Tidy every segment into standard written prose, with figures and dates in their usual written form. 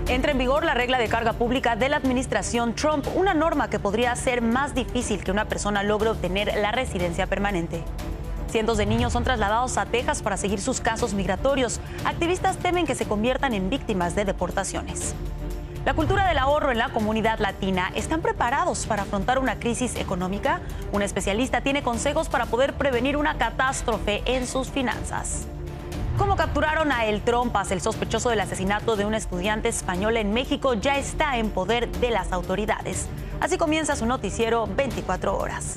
Entra en vigor la regla de carga pública de la administración Trump, una norma que podría hacer más difícil que una persona logre obtener la residencia permanente. Cientos de niños son trasladados a Texas para seguir sus casos migratorios. Activistas temen que se conviertan en víctimas de deportaciones. La cultura del ahorro en la comunidad latina. ¿Están preparados para afrontar una crisis económica? Un especialista tiene consejos para poder prevenir una catástrofe en sus finanzas. ¿Cómo capturaron a El Trompas? El sospechoso del asesinato de un estudiante español en México ya está en poder de las autoridades. Así comienza su noticiero 24 horas.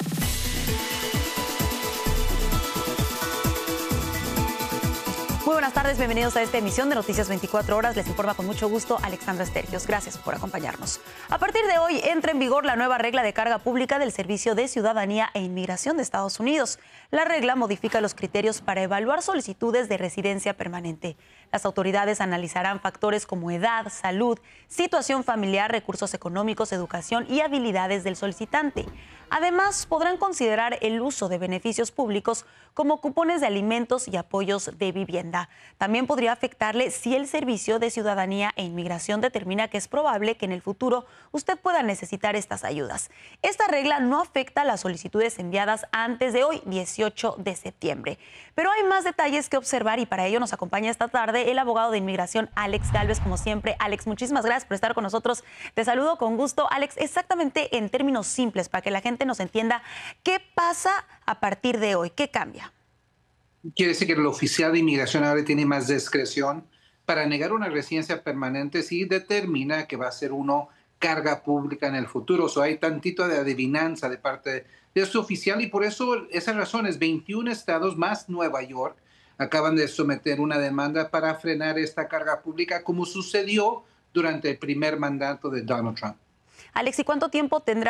Muy buenas tardes, bienvenidos a esta emisión de Noticias 24 Horas. Les informa con mucho gusto Alexandra Estergios. Gracias por acompañarnos. A partir de hoy entra en vigor la nueva regla de carga pública del Servicio de Ciudadanía e Inmigración de Estados Unidos. La regla modifica los criterios para evaluar solicitudes de residencia permanente. Las autoridades analizarán factores como edad, salud, situación familiar, recursos económicos, educación y habilidades del solicitante. Además, podrán considerar el uso de beneficios públicos como cupones de alimentos y apoyos de vivienda. También podría afectarle si el Servicio de Ciudadanía e Inmigración determina que es probable que en el futuro usted pueda necesitar estas ayudas. Esta regla no afecta a las solicitudes enviadas antes de hoy, 18 de septiembre. Pero hay más detalles que observar y para ello nos acompaña esta tarde el abogado de inmigración Alex Gálvez, como siempre. Alex, muchísimas gracias por estar con nosotros. Te saludo con gusto. Alex, exactamente en términos simples, para que la gente nos entienda, ¿qué pasa a partir de hoy? ¿Qué cambia? Quiere decir que el oficial de inmigración ahora tiene más discreción para negar una residencia permanente si determina que va a ser uno carga pública en el futuro. So, hay tantito de adivinanza de parte de este oficial y por eso esas razones, 21 estados más Nueva York acaban de someter una demanda para frenar esta carga pública como sucedió durante el primer mandato de Donald Trump. Alex, ¿y cuánto tiempo tendrá